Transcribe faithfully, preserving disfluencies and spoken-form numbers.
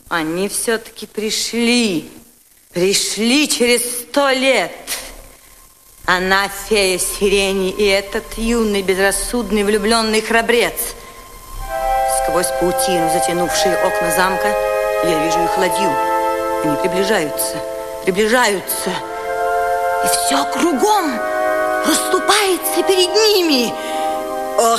Они все-таки пришли. Пришли через сто лет. Она фея сирени, и этот юный, безрассудный, влюбленный храбрец. Сквозь паутину, затянувшие окна замка, я вижу их ладью. Они приближаются, приближаются. И все кругом расступается перед ними.